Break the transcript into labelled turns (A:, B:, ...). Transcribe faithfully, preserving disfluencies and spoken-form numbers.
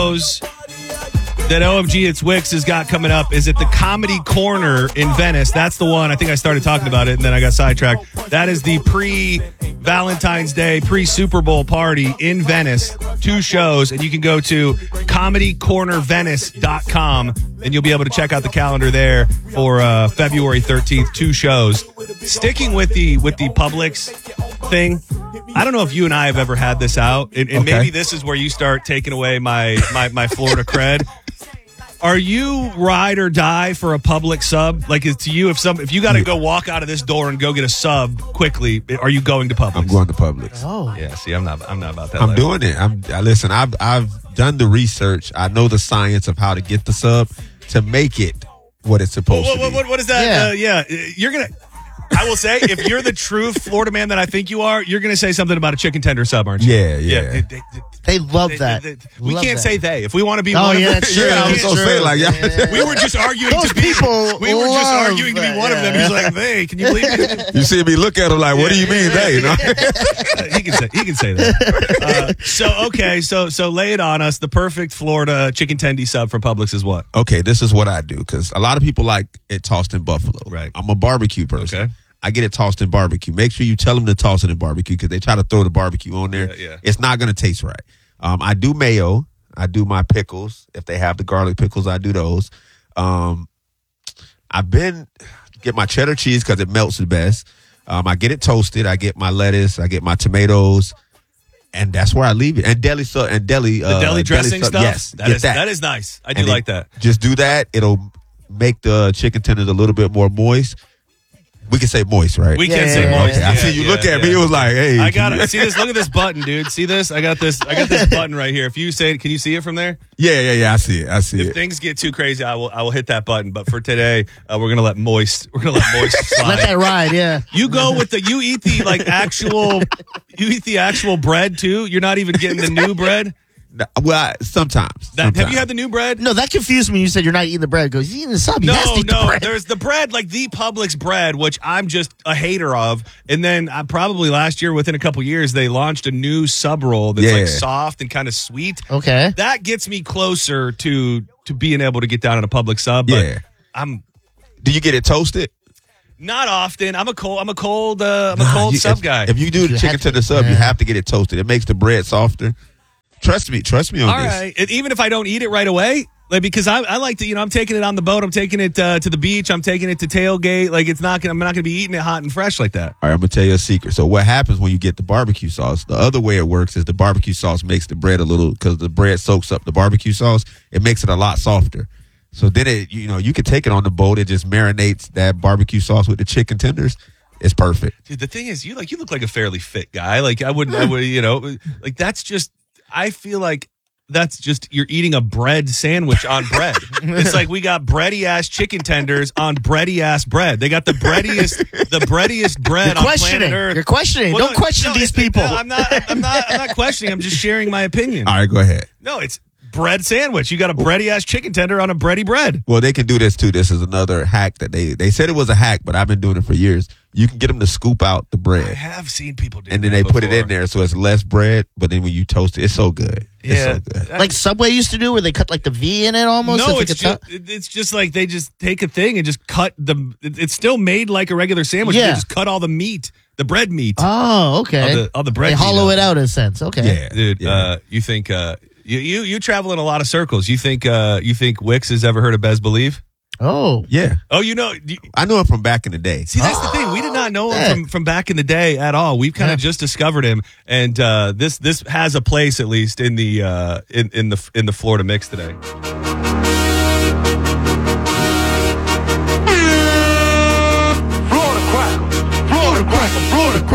A: that O M G It's Wix has got coming up is at the Comedy Corner in Venice. That's the one. I think I started talking about it and then I got sidetracked. That is the pre-Valentine's Day, pre-Super Bowl party in Venice. Two shows, and you can go to comedy corner venice dot com and you'll be able to check out the calendar there for uh, February thirteenth. Two shows. Sticking with the with the Publix thing, I don't know if you and I have ever had this out, and, and
B: Okay.
A: maybe this is where you start taking away my my, my Florida cred. Are you ride or die for a Publix sub? Like, is to you, if some if you got to go walk out of this door and go get a sub quickly, are you going to Publix?
B: I'm going to Publix.
C: Oh,
A: Yeah, see, I'm not I'm not about that.
B: I'm
A: life.
B: doing it. I'm I, listen. I've I've done the research. I know the science of how to get the sub to make it what it's supposed
A: What,
B: to
A: what,
B: be.
A: what, what is that?
C: Yeah.
A: Uh, yeah, you're gonna. I will say, if you're the true Florida man that I think you are, you're gonna say something about a chicken tender sub, aren't you?
B: Yeah, yeah.
A: they- they-
C: they love
A: they-
C: that.
A: they- they- we
C: Love
A: can't
C: that.
A: say they. If we want to be
C: Oh,
A: one
C: yeah,
A: of them,
C: that's true.
B: Yeah, I was
C: That's
B: gonna
C: true.
B: say, like, yeah.
C: Yeah.
A: we were just arguing
C: Those
A: to be.
C: people
A: We were just
C: love
A: arguing to be
C: that,
A: one of them.
C: yeah.
A: He's like, they. Can you believe it?
B: You see me look at him like, what do you mean they? You know?
A: he can say he can say that. Uh, so okay, so so lay it on us. The perfect Florida chicken tendy sub from Publix is what?
B: Okay, this is what I do because a lot of people like it tossed in buffalo.
A: Right.
B: I'm a barbecue person.
A: Okay.
B: I get it tossed in barbecue. Make sure you tell them to toss it in barbecue because they try to throw the barbecue on there.
A: Yeah, yeah.
B: It's not going to taste right. Um, I do mayo. I do my pickles. If they have the garlic pickles, I do those. Um, I've been get my cheddar cheese because it melts the best. Um, I get it toasted. I get my lettuce. I get my tomatoes. And that's where I leave it. And deli so and deli
A: The
B: uh,
A: deli dressing
B: sub-
A: stuff.
B: Yes,
A: that
B: get
A: is
B: that.
A: that is nice. I do
B: And then
A: like that.
B: Just do that. It'll make the chicken tenders a little bit more moist. We can say moist, right?
A: We
C: Yeah,
A: can
C: yeah,
A: say
C: yeah,
A: moist.
B: Okay, I
A: Yeah,
B: see you
A: yeah,
B: look at me.
A: yeah.
B: It was like, hey.
A: I
B: can
A: got
B: you-
A: it. See this? Look at this button, dude. See this? I got this. I got this button right here. If you say it, can you see it from there?
B: Yeah, yeah, yeah. I see it. I see
A: If
B: it.
A: things get too crazy, I will. I will hit that button. But for today, uh, we're gonna let moist. We're gonna let moist slide.
C: Let that ride, yeah.
A: You go with the. You eat the like actual. You eat the actual bread too. You're not even getting the new bread.
B: No, Well, I, sometimes.
A: That, have
B: sometimes.
A: you had the new bread?
C: No, that confused me. You said you're not eating the bread. Goes, he's eating the sub. He
A: No,
C: has to eat the
A: no.
C: bread.
A: There's the bread, like the Publix bread, which I'm just a hater of. And then uh, probably last year, within a couple years, they launched a new sub roll that's
B: Yeah.
A: like soft and kind of sweet.
C: Okay.
A: That gets me closer to to being able to get down on a Publix sub. But
B: Yeah.
A: I'm
B: Do you get it toasted?
A: not often. I'm a cold. I'm a cold. Uh, I'm a
B: Nah,
A: cold
B: you-
A: sub
B: if,
A: guy.
B: If you do the
C: You
B: chicken
C: have to-
B: tender sub, you
C: yeah.
B: have to get it toasted. It makes the bread softer. Trust me. Trust me on
A: All
B: this.
A: right. And even if I don't eat it right away, like because I, I like to, you know, I'm taking it on the boat. I'm taking it uh, to the beach. I'm taking it to tailgate. Like it's not. Gonna, I'm not going to be eating it hot and fresh like that.
B: All right, I'm gonna tell you a secret. So what happens when you get the barbecue sauce? The other way it works is the barbecue sauce makes the bread a little because the bread soaks up the barbecue sauce. It makes it a lot softer. So then it, you know, you can take it on the boat. It just marinates that barbecue sauce with the chicken tenders. It's perfect.
A: Dude, the thing is, you like you look like a fairly fit guy. Like I wouldn't, I would, you know, like that's just. I feel like that's just you're eating a bread sandwich on bread. It's like we got bready ass chicken tenders on bready ass bread. They got the breadiest, the breadiest bread
C: You're
A: on
C: questioning.
A: planet Earth.
C: You're questioning.
A: Well,
C: Don't
A: no,
C: question
A: no,
C: these
A: it's-
C: people.
A: no, I'm not. I'm not. I'm not questioning. I'm just sharing my opinion.
B: All right, go ahead.
A: No, it's bread sandwich. You got a bready ass chicken tender on a bready bread.
B: Well, they can do this too. This is another hack that they they said it was a hack, but I've been doing it for years. You can get them to scoop out the
A: I
B: bread,
A: have seen people do
B: and then
A: that
B: they put it in
A: before.
B: there, so it's less bread. But then when you toast it, it's so good. It's
A: Yeah.
B: so good.
C: Like Subway used to do, where they cut like the V in it almost.
A: No,
C: if
A: it's
C: it gets
A: just,
C: out-
A: it- it's just like they just take a thing and just cut the. it- It's still made like a regular sandwich.
C: Yeah.
A: They just cut all the meat, the bread meat.
C: Oh, okay.
A: All the- all the bread
C: They
A: meat
C: hollow
A: out.
C: it out in a sense. Okay.
B: Yeah,
A: Dude,
B: yeah.
A: uh, you think uh, you, you you travel in a lot of circles. You think uh, you think Wix has ever heard of Bez Believe?
C: Oh.
B: yeah.
A: Oh, you know. You,
B: I know him from back in the day.
A: see, that's the thing. We did not know him
C: Yeah.
A: from, from back in the day at all. We've kind of
C: Yeah.
A: just discovered him, and uh, this this has a place at least in the uh, in in the in the Florida mix today.